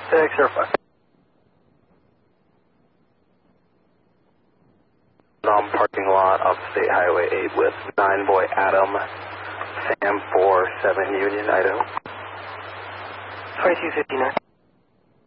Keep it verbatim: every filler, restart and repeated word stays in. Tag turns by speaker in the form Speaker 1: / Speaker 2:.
Speaker 1: six zero five.
Speaker 2: Non parking lot off State Highway eight with nine boy Adam, Sam four seven Union, Idaho.
Speaker 1: twenty-two fifty-nine.